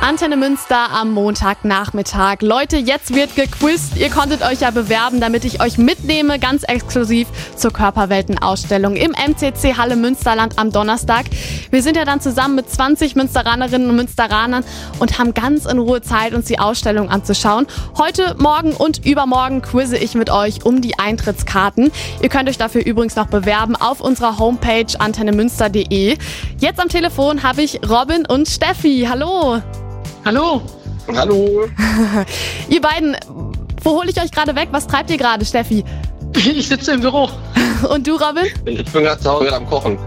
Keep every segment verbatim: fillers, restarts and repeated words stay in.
Antenne Münster am Montagnachmittag. Leute, jetzt wird gequizt. Ihr konntet euch ja bewerben, damit ich euch mitnehme, ganz exklusiv zur Körperwelten-Ausstellung im M C C Halle Münsterland am Donnerstag. Wir sind ja dann zusammen mit zwanzig Münsteranerinnen und Münsteranern und haben ganz in Ruhe Zeit, uns die Ausstellung anzuschauen. Heute, morgen und übermorgen quizze ich mit euch um die Eintrittskarten. Ihr könnt euch dafür übrigens noch bewerben auf unserer Homepage antennemünster punkt de. Jetzt am Telefon habe ich Robin und Steffi. Hallo. Hallo. Hallo. Ihr beiden, wo hole ich euch gerade weg? Was treibt ihr gerade, Steffi? Ich sitze im Büro. Und du, Robin? Ich bin gerade zu Hause am Kochen.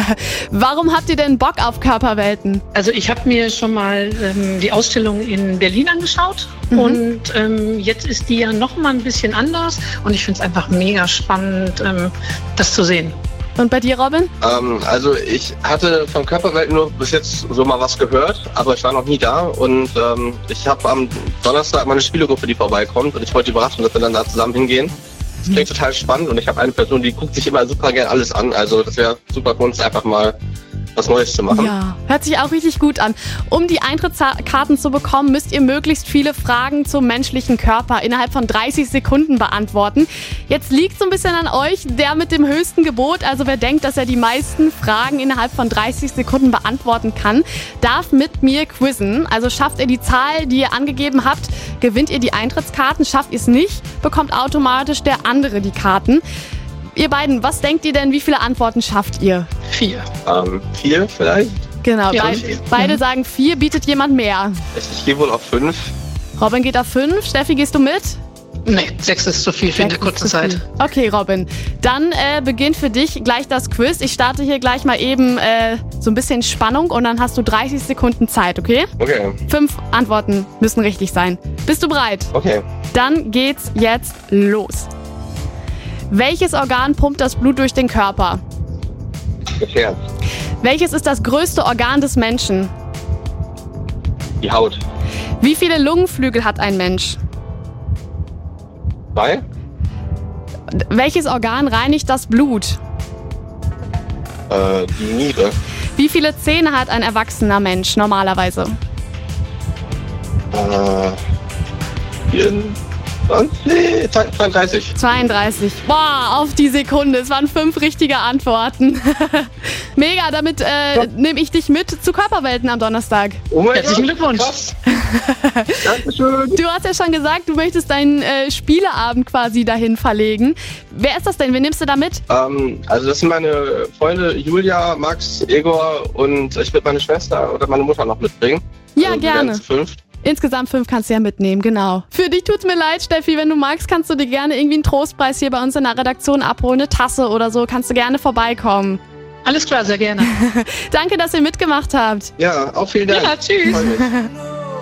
Warum habt ihr denn Bock auf Körperwelten? Also ich habe mir schon mal ähm, die Ausstellung in Berlin angeschaut mhm. und ähm, jetzt ist die ja noch mal ein bisschen anders und ich finde es einfach mega spannend, ähm, das zu sehen. Und bei dir, Robin? Ähm, also ich hatte von Körperwelten nur bis jetzt so mal was gehört, aber ich war noch nie da und ähm, ich habe am Donnerstag meine Spielegruppe, die vorbeikommt und ich wollte überraschen, dass wir dann da zusammen hingehen. Das klingt total spannend und ich habe eine Person, die guckt sich immer super gern alles an, also das wäre super für uns einfach mal was Neues zu machen. Ja, hört sich auch richtig gut an. Um die Eintrittskarten zu bekommen, müsst ihr möglichst viele Fragen zum menschlichen Körper innerhalb von dreißig Sekunden beantworten. Jetzt liegt so ein bisschen an euch, der mit dem höchsten Gebot, also wer denkt, dass er die meisten Fragen innerhalb von dreißig Sekunden beantworten kann, darf mit mir quizzen. Also schafft ihr die Zahl, die ihr angegeben habt, gewinnt ihr die Eintrittskarten. Schafft ihr es nicht, bekommt automatisch der andere die Karten. Ihr beiden, was denkt ihr denn, wie viele Antworten schafft ihr? Vier. Ähm, vier vielleicht? Genau, ja, be- vier. beide mhm. sagen vier, bietet jemand mehr? Ich, ich gehe wohl auf fünf. Robin geht auf fünf, Steffi, gehst du mit? Nee, sechs ist zu viel für eine kurze Zeit. Okay, Robin. Dann äh, beginnt für dich gleich das Quiz. Ich starte hier gleich mal eben äh, so ein bisschen Spannung und dann hast du dreißig Sekunden Zeit, okay? Okay. Fünf Antworten müssen richtig sein. Bist du bereit? Okay. Dann geht's jetzt los. Welches Organ pumpt das Blut durch den Körper? Das Herz. Welches ist das größte Organ des Menschen? Die Haut. Wie viele Lungenflügel hat ein Mensch? Zwei. Welches Organ reinigt das Blut? Äh, die Niere. Wie viele Zähne hat ein erwachsener Mensch normalerweise? Äh, vierundzwanzig, zweiunddreißig. zweiunddreißig. Boah, auf die Sekunde. Es waren fünf richtige Antworten. Mega, damit äh, ja. nehme ich dich mit zu Körperwelten am Donnerstag. Oh mein Herzlichen Gott, Glückwunsch. Krass. Dankeschön. Du hast ja schon gesagt, du möchtest deinen äh, Spieleabend quasi dahin verlegen. Wer ist das denn? Wen nimmst du da mit? Ähm, also das sind meine Freunde Julia, Max, Egor und ich würde meine Schwester oder meine Mutter noch mitbringen. Ja, also, wir gerne. werden zu fünft. Insgesamt fünf kannst du ja mitnehmen, genau. Für dich tut's mir leid, Steffi, wenn du magst, kannst du dir gerne irgendwie einen Trostpreis hier bei uns in der Redaktion abholen, eine Tasse oder so, kannst du gerne vorbeikommen. Alles klar, sehr gerne. Danke, dass ihr mitgemacht habt. Ja, auch vielen Dank. Ja, tschüss. Freut mich.